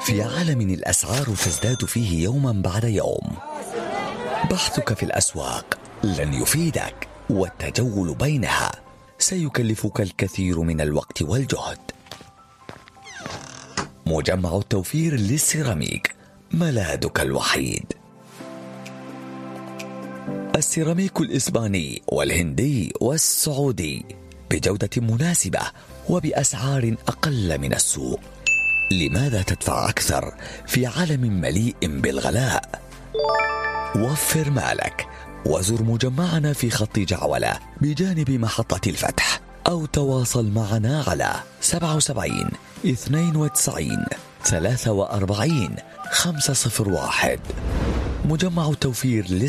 في عالم الأسعار تزداد فيه يوما بعد يوم، بحثك في الأسواق لن يفيدك، والتجول بينها سيكلفك الكثير من الوقت والجهد. مجمع التوفير للسيراميك ملاذك الوحيد. السيراميك الإسباني والهندي والسعودي بجودة مناسبة وبأسعار أقل من السوق. لماذا تدفع أكثر في عالم مليء بالغلاء؟ وفر مالك وزر مجمعنا في خط جعولة بجانب محطة الفتح، أو تواصل معنا على 77 92 43 501. مجمع التوفير